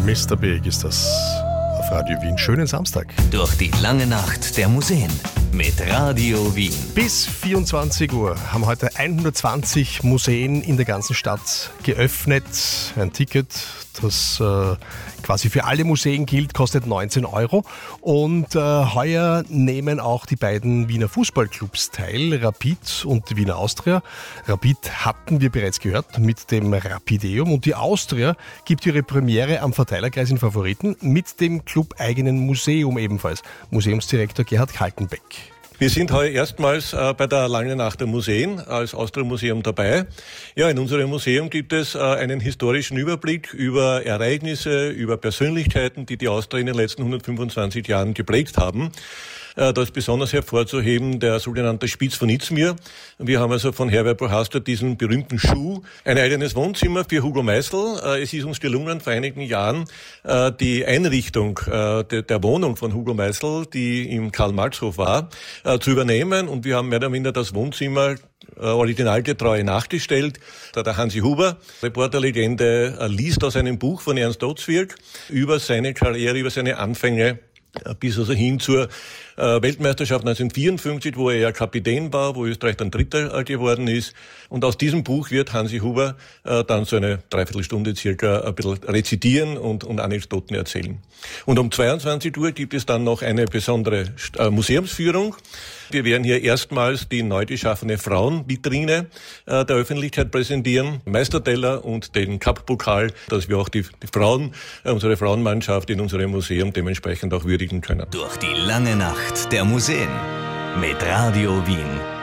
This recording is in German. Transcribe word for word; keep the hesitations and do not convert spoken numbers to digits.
Mister Big ist das auf Radio Wien. Schönen Samstag. Durch die lange Nacht der Museen mit Radio Wien. Bis vierundzwanzig Uhr haben heute hundertzwanzig Museen in der ganzen Stadt geöffnet. Ein Ticket, das äh, quasi für alle Museen gilt, kostet neunzehn Euro. Und äh, heuer nehmen auch die beiden Wiener Fußballclubs teil, Rapid und die Wiener Austria. Rapid hatten wir bereits gehört mit dem Rapideum und die Austria gibt ihre Premiere am Verteilerkreis in Favoriten mit dem club-eigenen Museum ebenfalls. Museumsdirektor Gerhard Kaltenbeck. Wir sind heuer erstmals äh, bei der Langen Nacht der Museen als Austria-Museum dabei. Ja, in unserem Museum gibt es äh, einen historischen Überblick über Ereignisse, über Persönlichkeiten, die die Austria in den letzten hundertfünfundzwanzig Jahren geprägt haben. Äh, da ist besonders hervorzuheben der sogenannte Spitz von Izmir. Wir haben also von Herbert Bohastor diesen berühmten Schuh, ein eigenes Wohnzimmer für Hugo Meisl. Äh, es ist uns gelungen, vor einigen Jahren äh, die Einrichtung äh, de, der Wohnung von Hugo Meisl, die im Karl-Marx-Hof war, äh, zu übernehmen. Und wir haben mehr oder minder das Wohnzimmer äh, originalgetreu nachgestellt. Da der Hansi Huber, Reporterlegende, äh, liest aus einem Buch von Ernst Otzwirk über seine Karriere, über seine Anfänge, bis also hin zur äh, Weltmeisterschaft neunzehnhundertvierundfünfzig, wo er ja Kapitän war, wo Österreich dann Dritter äh, geworden ist. Und aus diesem Buch wird Hansi Huber äh, dann so eine Dreiviertelstunde circa ein bisschen rezitieren und, und Anekdoten erzählen. Und um zweiundzwanzig Uhr gibt es dann noch eine besondere äh, Museumsführung. Wir werden hier erstmals die neu geschaffene Frauenvitrine äh, der Öffentlichkeit präsentieren, Meisterteller und den Cup-Pokal, dass wir auch die, die Frauen, äh, unsere Frauenmannschaft in unserem Museum dementsprechend auch würdigen können. Durch die lange Nacht der Museen mit Radio Wien.